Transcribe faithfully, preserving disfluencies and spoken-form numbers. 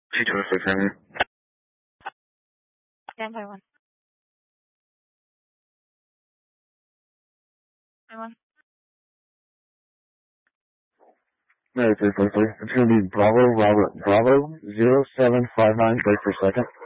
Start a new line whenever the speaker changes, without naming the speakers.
T twenty-six, Henry.
Stand by one. By one.
No, three four three. It's going to be Bravo, Robert, Bravo, zero seven five nine, break per second.